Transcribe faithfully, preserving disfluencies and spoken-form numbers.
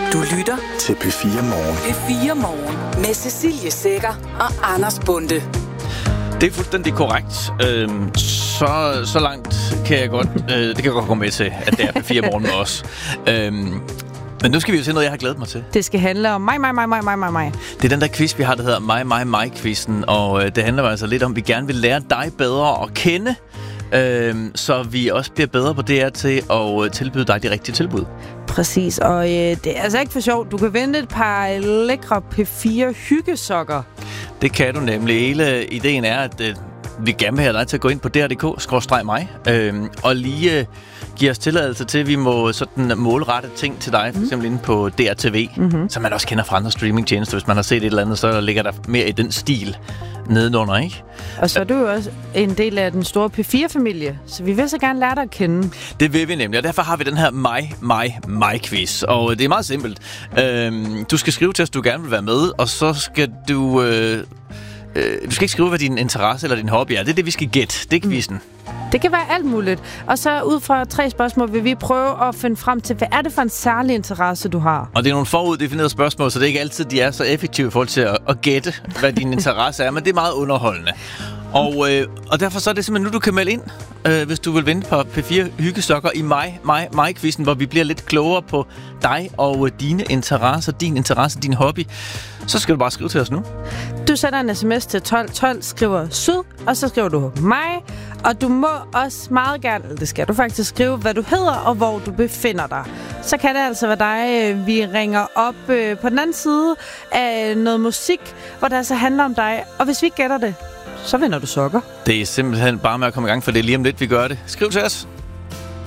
Du lytter til P fire Morgen. P fire Morgen med Cecilie Sækker og Anders Bonde. Det er fuldstændig korrekt. Øhm, så, så langt kan jeg godt, øh, det kan jeg godt gå med til, at det er P fire Morgen med os. Øhm, men nu skal vi jo se noget, jeg har glædet mig til. Det skal handle om mig, mig, mig, mig, mig, mig, mig. Det er den der quiz, vi har, der hedder mig, mig, mig-quizzen. Og øh, det handler altså lidt om, at vi gerne vil lære dig bedre at kende. Øhm, så vi også bliver bedre på det her til at øh, tilbyde dig de rigtige tilbud. Præcis, og øh, det er altså ikke for sjovt. Du kan vinde et par lækre P fire hyggesokker. Det kan du nemlig. Hele ideen er, at øh, vi gerne vil have dig til at gå ind på d r punktum d k skråstreg mig øh, og lige øh, give os tilladelse til, at vi må sådan målrette ting til dig, for eksempel inde på D R T V, mm-hmm. som man også kender fra andre streamingtjenester. Hvis man har set et eller andet, så ligger der mere i den stil nedenunder, ikke? Og så er du jo også en del af den store P fire familie, så vi vil så gerne lære dig at kende. Det vil vi nemlig, og derfor har vi den her mig, mig, mig-quiz. Og det er meget simpelt. Øhm, du skal skrive til os, du gerne vil være med, og så skal du... Øh, øh, du skal ikke skrive, hvad din interesse eller din hobby er. Det er det, vi skal gætte. Det er quizzen. Mm. Det kan være alt muligt. Og så ud fra tre spørgsmål vil vi prøve at finde frem til, hvad er det for en særlig interesse, du har? Og det er nogle foruddefinerede spørgsmål, så det er ikke altid, de er så effektive i forhold til at, at gætte, hvad din interesse er, men det er meget underholdende. Og, øh, og derfor så er det simpelthen nu, du kan melde ind, øh, hvis du vil vinde på P fire hyggesokker i mig, mig, mig-quizzen, hvor vi bliver lidt klogere på dig og øh, dine interesser, din interesse, din hobby. Så skal du bare skrive til os nu. Du sender en sms til tolv tolv, skriver syd, og så skriver du mig. Og du må også meget gerne, det skal du faktisk skrive, hvad du hedder og hvor du befinder dig. Så kan det altså være dig, vi ringer op øh, på den anden side af noget musik, hvor det altså handler om dig. Og hvis vi ikke gætter det, så vinder du sokker. Det er simpelthen bare med at komme i gang, for det er lige om lidt, vi gør det. Skriv til os.